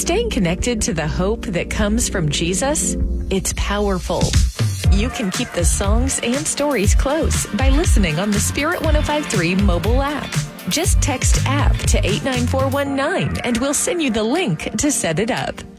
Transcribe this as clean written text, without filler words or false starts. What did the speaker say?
staying connected to the hope that comes from Jesus, it's powerful. You can keep the songs and stories close by listening on the Spirit 105.3 mobile app. Just text app to 89419 and we'll send you the link to set it up.